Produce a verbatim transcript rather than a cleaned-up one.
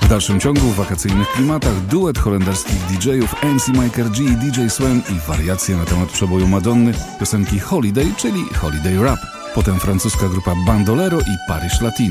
W dalszym ciągu w wakacyjnych klimatach duet holenderskich didżejów M C Maker G i D J Swen i wariacje na temat przeboju Madonny, piosenki Holiday, czyli Holiday Rap. Potem francuska grupa Bandolero i Paris Latino.